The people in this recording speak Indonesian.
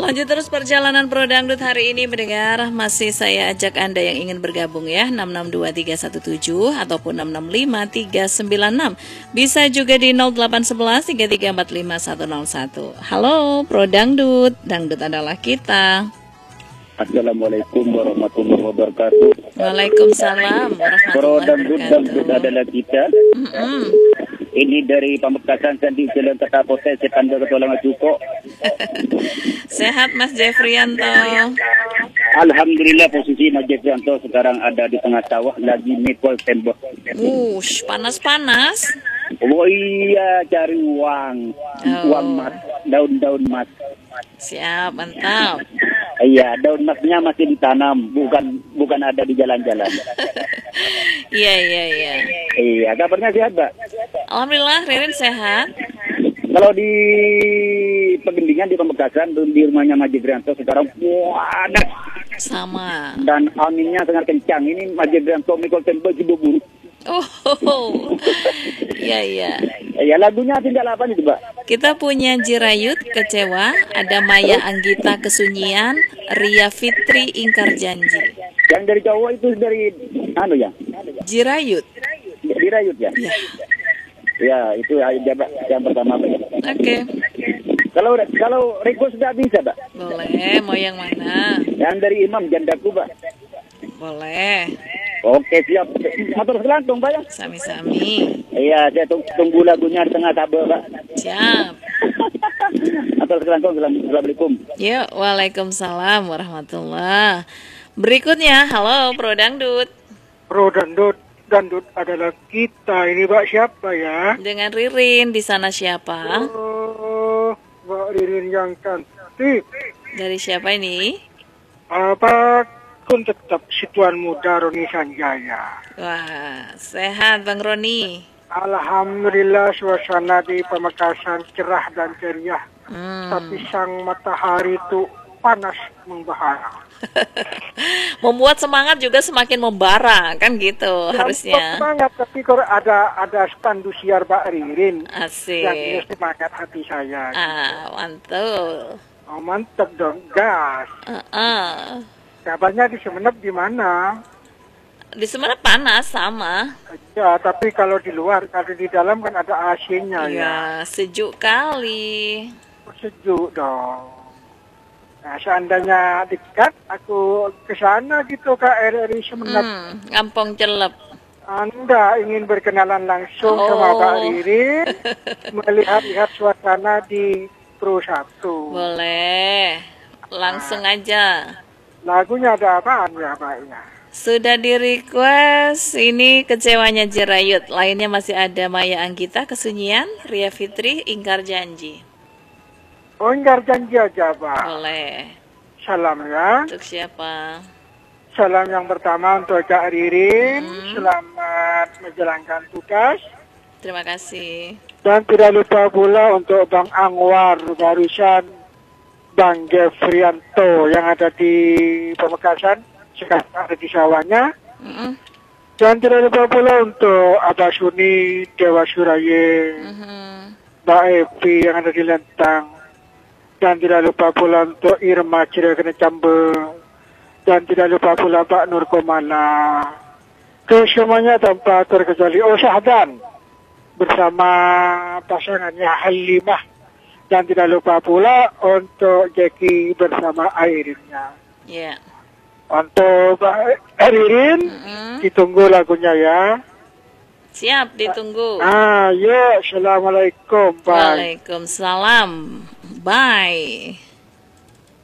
Lanjut terus perjalanan Pro Dangdut hari ini mendengar. Masih saya ajak Anda yang ingin bergabung ya, 662317 ataupun 665396. Bisa juga di 0811 3345 101. Halo Pro Dangdut, Dangdut adalah kita. Assalamualaikum warahmatullahi wabarakatuh. Waalaikumsalam Pro warahmatullahi Dangdut adalah kita. Ini dari Pamekasan Sandi Jalan Ketapote Setanda Ketolongan Cuko. Sehat Mas Jeffrianto. Alhamdulillah, posisi Mas Jeffrianto sekarang ada di tengah sawah lagi mikul tembok. Panas-panas. Oh iya, cari uang. Uang mas, daun-daun mas. Siap, mantap. Iya, daun masnya masih ditanam, bukan ada di jalan-jalan. Iya. Iya, kabarnya sehat, Mbak? Alhamdulillah, Ririn sehat. Kalau di Pegendingan di Pamekasan di rumahnya Mas Jeffrianto sekarang panas. Sama. Dan anginnya sangat kencang. Ini Mas Jeffrianto mikul tembok di bubur. Oh, iya. Ya, lagunya tinggal apa nih, Mbak? Kita punya Jirayut Kecewa, ada Maya Anggita Kesunyian, Ria Fitri Ingkar Janji. Yang dari cowok itu dari ya? Jirayut. Jirayut ya? Ya. Ya, itu yang pertama, Mbak. Oke. Kalau request sudah bisa, Mbak? Boleh, mau yang mana? Yang dari Imam Jandaku, Mbak. Boleh. Oke, siap. Motor selantung, Pak ya? Sami-sami. Iya, saya tunggu lagunya di tengah tabel, Pak. Siap. Motor selantung, Assalamualaikum. Yuk, waalaikumsalam warahmatullah. Berikutnya, halo Pro Dangdut. Pro Dangdut adalah kita. Ini Mbak siapa ya? Dengan Ririn, di sana siapa? Oh, Mbak Ririn yang cantik. Dari siapa ini? Apa pun tetap si Tuan Muda Roni Sanjaya. Wah, sehat Bang Roni. Alhamdulillah, suasana di Pamekasan cerah dan ceria. Tapi sang matahari itu panas membara. Membuat semangat juga semakin membara, kan gitu harusnya. Semangat, tapi kalau ada standu siar Mbak Ririn. Asik. Yang semangat hati saya. Mantul. Oh, mantap dong, gas. Kabarnya di Sumeneb di mana? Di Sumeneb panas sama. Ya, tapi kalau di luar, kalau di dalam kan ada AC-nya ya. Iya, sejuk kali. Sejuk dong. Nah, seandainya dekat, aku ke sana gitu ke RRI Sumeneb. Kampung Celep. Anda ingin berkenalan langsung sama Mbak Ririn, melihat-lihat suasana di Pro 1. Boleh. Langsung aja. Lagunya ada apaan ya, Pak? Ya? Sudah di request, ini Kecewanya Jirayut. Lainnya masih ada Maya Anggita Kesunyian, Ria Fitri Ingkar Janji. Oh, ingkar janji aja, Pak. Boleh. Salam ya. Untuk siapa? Salam yang pertama untuk Kak Ririn. Selamat menjalankan tugas. Terima kasih. Dan tidak lupa pula untuk Bang Anwar, barusan Bang Jeffrianto yang ada di Pamekasan, sekarang ada di sawahnya. Dan tidak lupa pula untuk Abah Suni, Dewa Suraya, Mbak Evi yang ada di Lentang. Dan tidak lupa pula untuk Irma Ciregane Cambe. Dan tidak lupa pula Pak Nur Komala. Kesemuanya tanpa terkecuali Sahdan bersama pasangannya Halimah. Dan tidak lupa pula untuk Jackie bersama Airinnya. Iya. Untuk Mbak Ririn, ditunggu lagunya ya. Siap, ditunggu. Yuk, Assalamualaikum. Bye. Waalaikumsalam. Bye.